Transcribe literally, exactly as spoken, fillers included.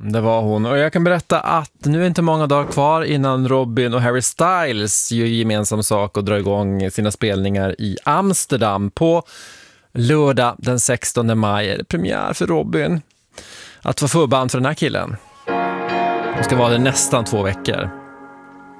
Det var hon. Och jag kan berätta att nu är inte många dagar kvar innan Robin och Harry Styles gör gemensam sak och drar igång sina spelningar i Amsterdam. På lördag den sextonde maj är det premiär för Robin. Att vara förband för den här killen. Det ska vara det nästan två veckor.